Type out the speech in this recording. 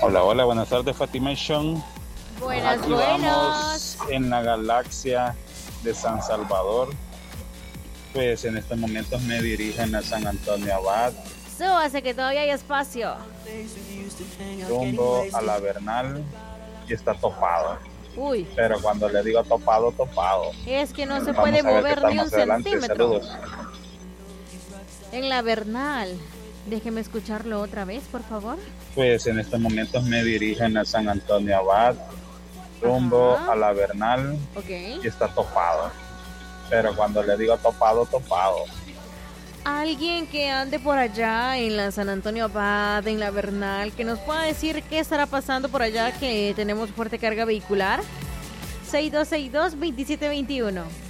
Hola, hola, buenas tardes, Fatimation. Buenas, Aquí vamos en la galaxia de San Salvador. Pues en estos momentos me dirigen a San Antonio Abad, Súbase que todavía hay espacio. rumbo a la Bernal y está topado. Uy, Pero cuando le digo topado, topado. es que no se puede Vamos a ver qué mover tal ni un más adelante. centímetro. Saludos. En la Bernal. Déjeme escucharlo otra vez, por favor. Pues en estos momentos me dirigen a San Antonio Abad, rumbo Ajá. a la Bernal Ok. y está topado. Pero cuando le digo topado, topado. Alguien que ande por allá en la San Antonio Abad, en la Bernal, que nos pueda decir qué estará pasando por allá, que tenemos fuerte carga vehicular. 6262-2721.